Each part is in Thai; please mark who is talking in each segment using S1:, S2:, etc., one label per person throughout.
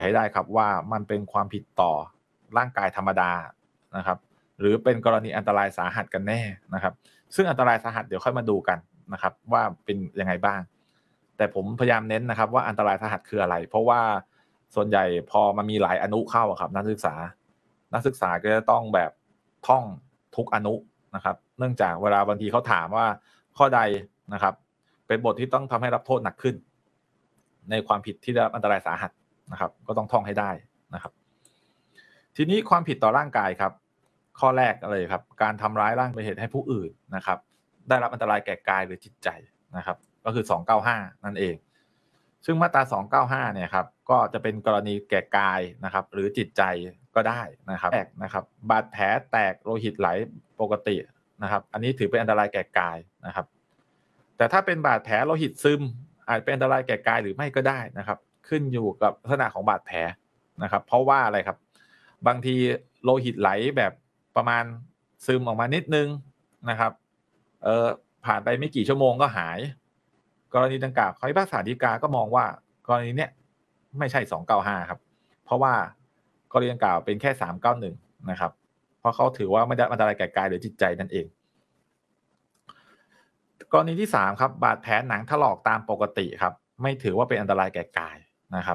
S1: ให้ได้ครับว่ามันเป็นความผิดต่อร่างกายธรรมดานะครับหรือเป็นกรณีอันตรายสาหัสกันแน่นะครับซึ่งอันตรายสาหัสเดี๋ยวค่อยมาดูกันนะครับว่าเป็นยังไงบ้างแต่ผมพยายามเน้นนะครับว่าอันตรายสาหัสคืออะไรเพราะว่าส่วนใหญ่พอมันมีหลายอนุเข้าครับนักศึกษาก็จะต้องแบบท่องทุกอนุนะครับเนื่องจากเวลาบางทีเขาถามว่าข้อใดนะครับเป็นบทที่ต้องทำให้รับโทษหนักขึ้นในความผิดที่ได้รับอันตรายสาหัสนะครับก็ต้องท่องให้ได้นะครับทีนี้ความผิดต่อร่างกายครับข้อแรกเลยครับการทำร้ายร่างกายเป็นเหตุให้ผู้อื่นนะครับได้รับอันตรายแก่กายหรือจิตใจนะครับก็คือ295นั่นเองซึ่งมาตรา295เนี่ยครับก็จะเป็นกรณีแก่กายนะครับหรือจิตใจก็ได้นะครับแตกนะครับบาดแผลแตกโลหิตไหลปกตินะครับอันนี้ถือเป็นอันตรายแก่กายนะครับแต่ถ้าเป็นบาดแผลโลหิตซึมอาจเป็นอันตรายแก่กายหรือไม่ก็ได้นะครับขึ้นอยู่กับลักษณะของบาดแผลนะครับเพราะว่าอะไรครับบางทีโลหิตไหลแบบประมาณซึมออกมานิดนึงนะครับผ่านไปไม่กี่ชั่วโมงก็หายกรณีดังกล่าวคำพิพากษาฎีกาก็มองว่ากรณีเนี้ยไม่ใช่295ครับเพราะว่ากรณีดังกล่าวเป็นแค่391นะครับเพราะเขาถือว่าไม่ได้อันตรายแก่กายหรือจิตใจนั่นเองกรณีที่3ครับบาดแผลหนังถลอกตามปกติครับไม่ถือว่าเป็นอันตรายแก่กายนะครับ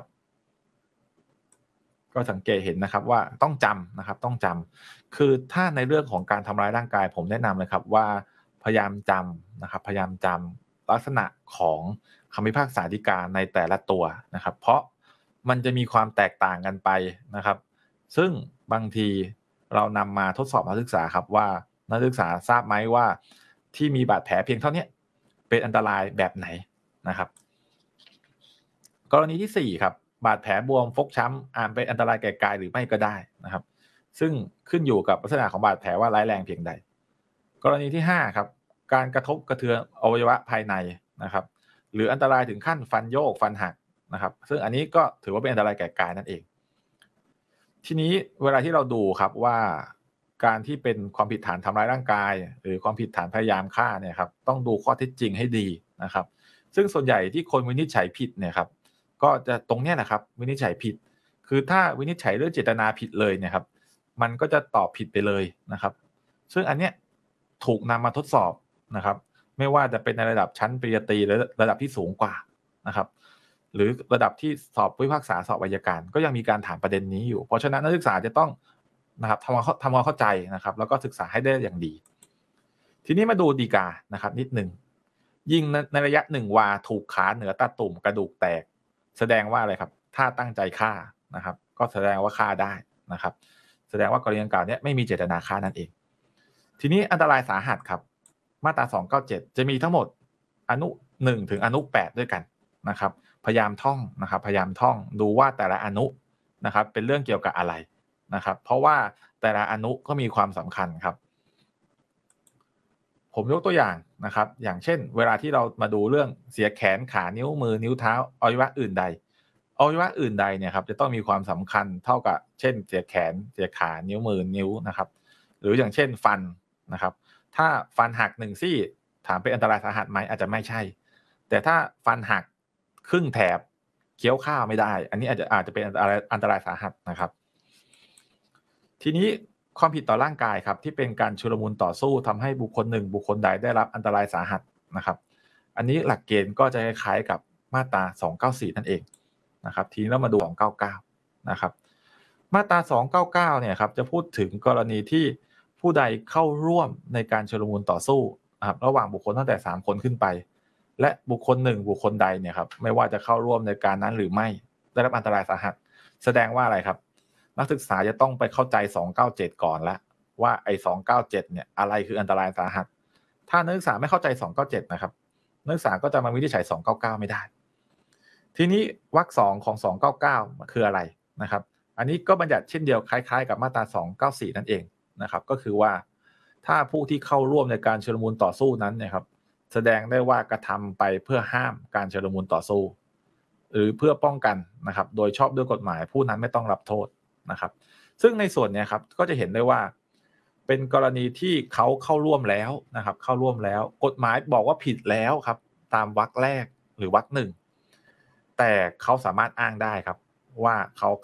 S1: ก็สังเกตเห็นนะครับว่าต้องจำนะครับต้องจำคือถ้าในเรื่องของการทำร้ายร่างกายผมแนะนำเลยครับว่าพยายามจำนะครับพยายามจำลักษณะของคำพิพากษาฎีกาในแต่ละตัวนะครับเพราะมันจะมีความแตกต่างกันไปนะครับซึ่งบางทีเรานำมาทดสอบนักศึกษาครับว่านักศึกษาทราบไหมว่าที่มีบาดแผลเพียงเท่านี้เป็นอันตรายแบบไหนนะครับกรณีที่4ครับบาดแผลบวมฟกช้ำอาจเป็นอันตรายแก่กายหรือไม่ก็ได้นะครับซึ่งขึ้นอยู่กับลักษณะของบาดแผลว่าร้ายแรงเพียงใดกรณีที่5ครับการกระทบกระเทือนอวัยวะภายในนะครับหรืออันตรายถึงขั้นฟันโยกฟันหักนะครับซึ่งอันนี้ก็ถือว่าเป็นอันตรายแก่กายนั่นเองทีนี้เวลาที่เราดูครับว่าการที่เป็นความผิดฐานทำร้ายร่างกายหรือความผิดฐานพยายามฆ่าเนี่ยครับต้องดูข้อเท็จจริงให้ดีนะครับซึ่งส่วนใหญ่ที่คนวินิจฉัยผิดเนี่ยครับก็จะตรงเนี้ยนะครับวินิจฉัยผิดคือถ้าวินิจฉัยเรื่องเจตนาผิดเลยเนี่ยครับมันก็จะตอบผิดไปเลยนะครับซึ่งอันเนี้ยถูกนำมาทดสอบนะครับไม่ว่าจะเป็นในระดับชั้นปริญญาตรีหรือระดับที่สูงกว่านะครับหรือระดับที่สอบผู้พิพากษาสอบอัยการก็ยังมีการถามประเด็นนี้อยู่เพราะฉะนั้นนักศึกษาจะต้องนะครับทำความเข้าใจนะครับแล้วก็ศึกษาให้ได้อย่างดีทีนี้มาดูฎีกานะครับนิดหนึ่งยิงในระยะ1 วาถูกขาเหนือตาตุ่มกระดูกแตกแสดงว่าอะไรครับถ้าตั้งใจฆ่านะครับก็แสดงว่าฆ่าได้นะครับแสดงว่ากรณีดังกล่าวนี้ไม่มีเจตนาฆ่านั่นเองทีนี้อันตรายสาหัสครับมาตรา297จะมีทั้งหมดอนุ1ถึงอนุ8ด้วยกันนะครับพยายามท่องนะครับพยายามท่องดูว่าแต่ละอนุนะครับเป็นเรื่องเกี่ยวกับอะไรนะครับเพราะว่าแต่ละอนุก็มีความสำคัญครับผมยกตัวอย่างนะครับอย่างเช่นเวลาที่เรามาดูเรื่องเสียแขนขานิ้วมือนิ้วเท้าอวัยวะอื่นใดอวัยวะอื่นใดเนี่ยครับจะต้องมีความสำคัญเท่ากับเช่นเสียแขนเสียขานิ้วมือนิ้วนะครับหรืออย่างเช่นฟันนะครับถ้าฟันหัก1ซี่ถามเป็นอันตรายสาหัสไหมอาจจะไม่ใช่แต่ถ้าฟันหักครึ่งแถบเคี้ยวข้าวไม่ได้อันนี้อาจจะเป็นอันตรายสาหัสนะครับทีนี้ความผิดต่อร่างกายครับที่เป็นการชุลมุนต่อสู้ทำให้บุคคลหนึ่งบุคคลใดได้รับอันตรายสาหัสนะครับอันนี้หลักเกณฑ์ก็จะคล้ายๆกับมาตรา294นั่นเองนะครับทีนี้เรามาดู299นะครับมาตรา299เนี่ยครับจะพูดถึงกรณีที่ผู้ใดเข้าร่วมในการชุลมุนต่อสู้นะครับระหว่างบุคคลตั้งแต่3คนขึ้นไปและบุคคลหนึ่งบุคคลใดเนี่ยครับไม่ว่าจะเข้าร่วมในการนั้นหรือไม่ได้รับอันตรายสาหัสแสดงว่าอะไรครับนักศึกษาจะต้องไปเข้าใจ297ก่อนแล้วว่าไอ้297เนี่ยอะไรคืออันตรายสาหัสถ้านักศึกษาไม่เข้าใจ297นะครับนักศึกษาก็จะมาวินิจฉัย299ไม่ได้ทีนี้วรรค2ของ299คืออะไรนะครับอันนี้ก็บัญญัติเช่นเดียวคล้ายๆกับมาตรา294นั่นเองนะครับก็คือว่าถ้าผู้ที่เข้าร่วมในการชุลมุนต่อสู้นั้นเนี่ยครับแสดงได้ว่ากระทำไปเพื่อห้ามการชุลมุนต่อสู้หรือเพื่อป้องกันนะครับโดยชอบด้วยกฎหมายผู้นั้นไม่ต้องรับโทษนะครับซึ่งในส่วนนี้ครับก็จะเห็นได้ว่าเป็นกรณีที่เขาเข้าร่วมแล้วนะครับเข้าร่วมแล้วกฎหมายบอกว่าผิดแล้วครับตามวรรคแรกหรือวรรคหนึ่งแต่เขาสามารถอ้างได้ครับว่าเขา